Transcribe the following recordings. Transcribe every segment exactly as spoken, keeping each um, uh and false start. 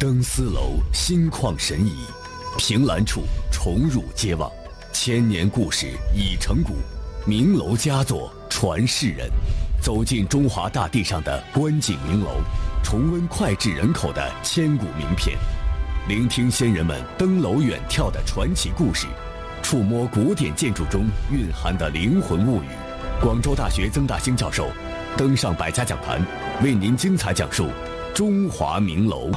登斯楼心旷神怡，凭栏处重入街望，千年故事已成古，名楼佳作传世人。走进中华大地上的观景名楼，重温脍炙人口的千古名片，聆听先人们登楼远眺的传奇故事，触摸古典建筑中蕴含的灵魂物语。广州大学曾大兴教授登上百家讲坛，为您精彩讲述中华名楼。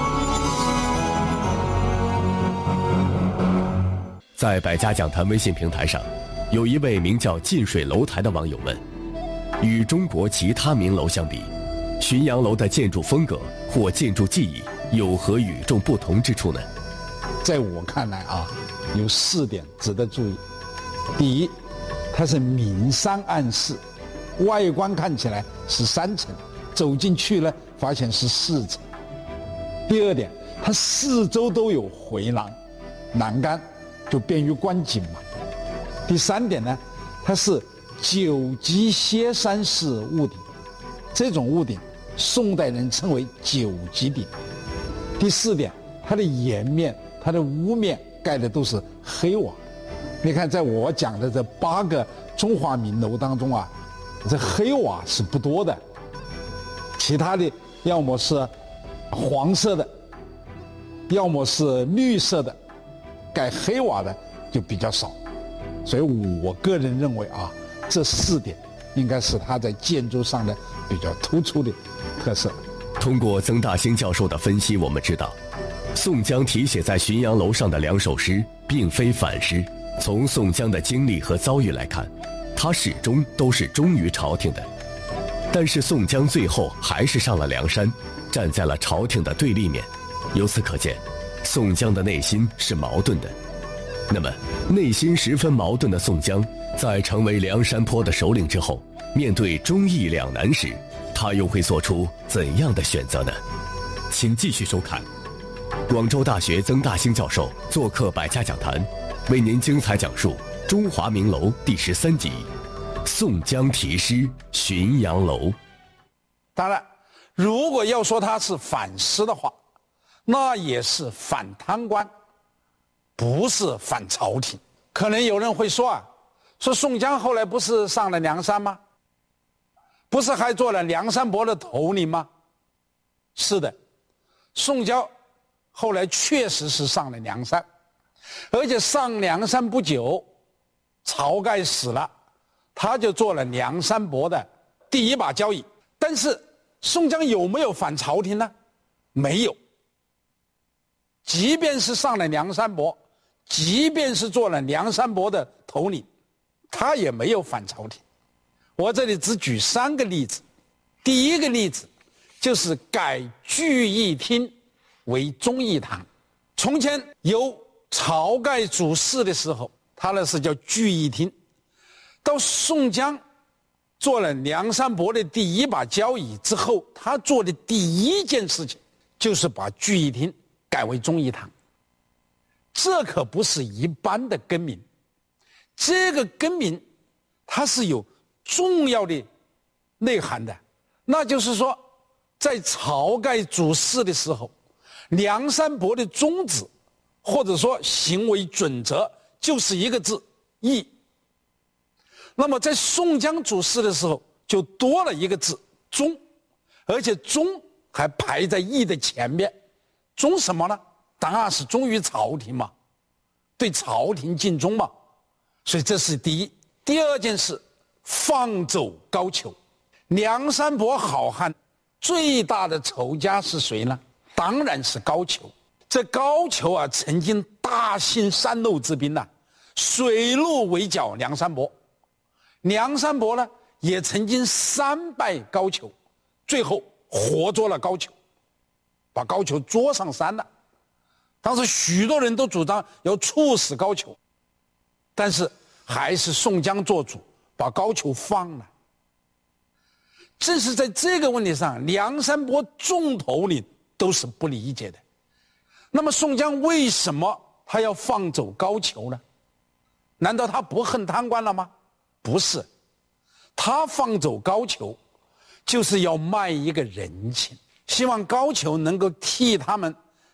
在百家讲坛微信平台上，有一位名叫近水楼台的网友问，与中国其他名楼相比，浔阳楼的建筑风格或建筑技艺有何与众不同之处呢？ 在我看来啊，有四点值得注意。第一，它是明山暗室，外观看起来是三层，走进去呢发现是四层。第二点，它四周都有回廊、栏杆，就便于观景嘛。第三点呢，它是九级歇山式屋顶，这种屋顶宋代人称为九级顶。第四点，它的檐面、它的屋面盖的都是黑瓦。你看，在我讲的这八个中华名楼当中啊，这黑瓦是不多的，其他的要么是黄色的，要么是绿色的，盖黑瓦的就比较少。所以我个人认为啊，这四点应该是它在建筑上的比较突出的特色。 通过曾大兴教授的分析，我们知道宋江题写在浔阳楼上的两首诗并非反诗。从宋江的经历和遭遇来看，他始终都是忠于朝廷的。但是宋江最后还是上了梁山，站在了朝廷的对立面。由此可见，宋江的内心是矛盾的。那么，内心十分矛盾的宋江，在成为梁山泊的首领之后，面对忠义两难时，他又会做出怎样的选择呢？请继续收看广州大学曾大兴教授做客百家讲坛，为您精彩讲述中华名楼第十三集宋江题诗浔阳楼。 当然，如果要说他是反诗的话，那也是反贪官，不是反朝廷。可能有人会说啊，说宋江后来不是上了梁山吗？不是还做了梁山泊的头领吗？是的，宋江后来确实是上了梁山，而且上梁山不久，晁盖死了，他就做了梁山泊的第一把交椅。但是宋江有没有反朝廷呢？没有。即便是上了梁山泊，即便是做了梁山泊的头领，他也没有反朝廷。我这里只举三个例子。第一个例子就是改聚义厅为忠义堂。从前由晁盖主事的时候，他那是叫聚义厅。到宋江做了梁山泊的第一把交椅之后，他做的第一件事情就是把聚义厅改为忠义堂。这可不是一般的更名，这个更名它是有重要的内涵的。那就是说，在晁盖主事的时候，梁山泊的宗旨或者说行为准则就是一个字，义。那么在宋江主事的时候，就多了一个字，忠，而且忠还排在义的前面。忠什么呢？当然是忠于朝廷嘛，对朝廷尽忠嘛。所以这是第一。第二件事，放走高俅。梁山泊好汉最大的仇家是谁呢？当然是高俅。这高俅啊，曾经大兴三路之兵呐、啊，水陆围剿梁山泊。梁山泊呢，也曾经三败高俅，最后活捉了高俅，把高俅捉上山了。当时许多人都主张要处死高俅，但是还是宋江做主，把高俅放了。正是在这个问题上，梁山泊众头领都是不理解的。那么宋江为什么他要放走高俅呢？难道他不恨贪官了吗？不是，他放走高俅就是要卖一个人情，希望高俅能够替他们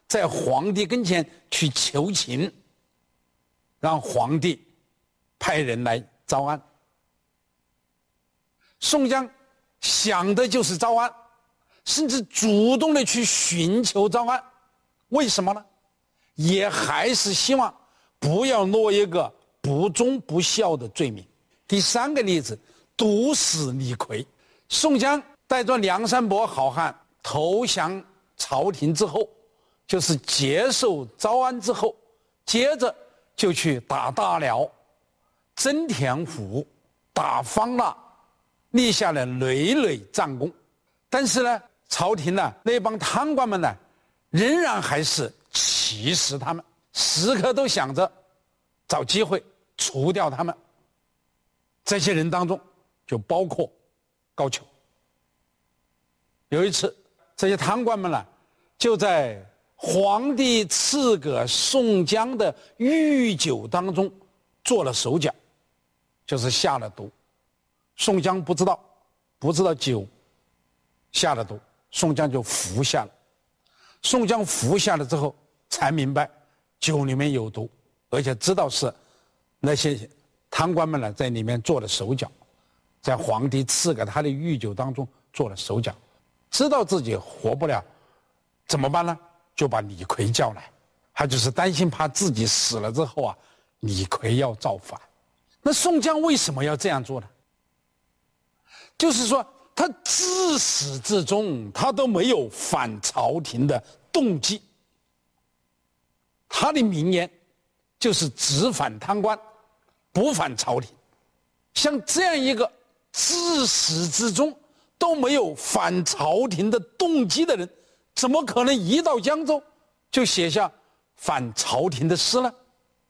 在皇帝跟前去求情，让皇帝派人来招安。宋江想的就是招安，甚至主动的去寻求招安，为什么呢？也还是希望不要落一个不忠不孝的罪名。第三个例子，毒死李逵。宋江带着梁山泊好汉投降朝廷之后，就是接受招安之后，接着就去打大辽、征田湖、打方腊，立下了累累战功。但是呢，朝廷呢那帮贪官们呢，仍然还是歧视他们，时刻都想着找机会除掉他们。这些人当中就包括高俅。有一次，这些贪官们呢，就在皇帝赐给宋江的御酒当中做了手脚，就是下了毒。宋江不知道，不知道酒下了毒，宋江就服下了。宋江服下了之后，才明白酒里面有毒，而且知道是那些贪官们呢在里面做了手脚，在皇帝赐给他的御酒当中做了手脚，知道自己活不了，怎么办呢？就把李逵叫来，他就是担心怕自己死了之后啊，李逵要造反。那宋江为什么要这样做呢？就是说他自始至终他都没有反朝廷的动机，他的名言就是只反贪官不反朝廷。像这样一个自始至终都没有反朝廷的动机的人，怎么可能一到江州就写下反朝廷的诗呢？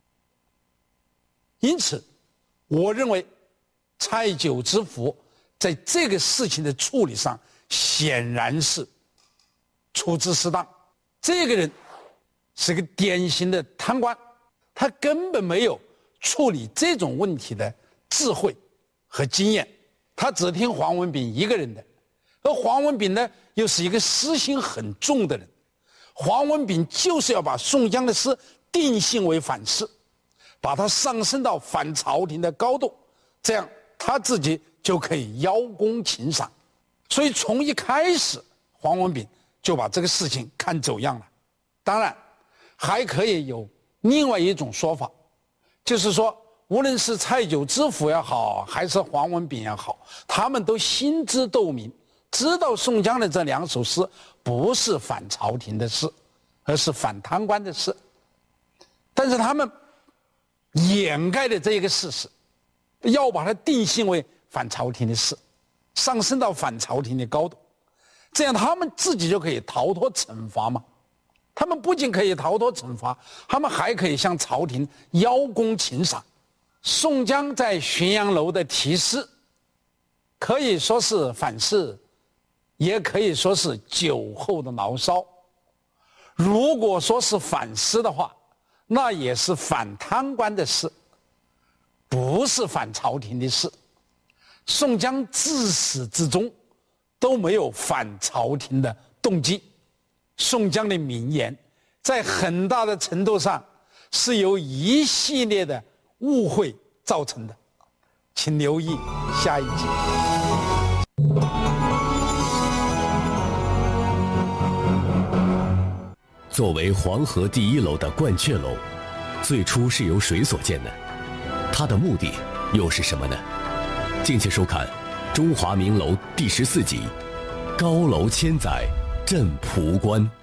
因此我认为蔡九知府在这个事情的处理上显然是处置失当。这个人是个典型的贪官，他根本没有处理这种问题的智慧和经验，他只听黄文炳一个人的。而黄文炳呢，又是一个私心很重的人。黄文炳就是要把宋江的诗定性为反诗，把它上升到反朝廷的高度，这样他自己就可以邀功请赏。所以从一开始，黄文炳就把这个事情看走样了。当然，还可以有另外一种说法，就是说，无论是蔡九知府也好，还是黄文炳也好，他们都心知肚明，知道宋江的这两首诗不是反朝廷的诗，而是反贪官的诗。但是他们掩盖了这一个事实，要把它定性为反朝廷的诗，上升到反朝廷的高度，这样他们自己就可以逃脱惩罚吗？他们不仅可以逃脱惩罚，他们还可以向朝廷邀功请赏。宋江在浔阳楼的题诗，可以说是反诗，也可以说是酒后的牢骚。如果说是反诗的话，那也是反贪官的诗，不是反朝廷的诗。宋江自始至终都没有反朝廷的动机。宋江的名言在很大的程度上是由一系列的误会造成的，请留意下一集。 作为黄河第一楼的鹳雀楼，最初是由谁所建的？它的目的又是什么呢？敬请收看《中华名楼》第十四集《高楼千载震蒲关》。